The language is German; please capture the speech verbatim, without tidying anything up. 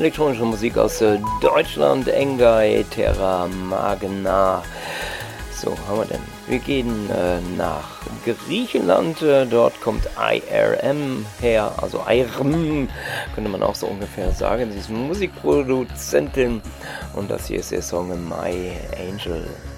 elektronische Musik aus äh, Deutschland, Engay, Terra Magna. So, haben wir denn? Wir gehen äh, nach Griechenland, äh, dort kommt I R M her, also I R M, könnte man auch so ungefähr sagen. Sie ist Musikproduzentin und das hier ist ihr Song My Angel.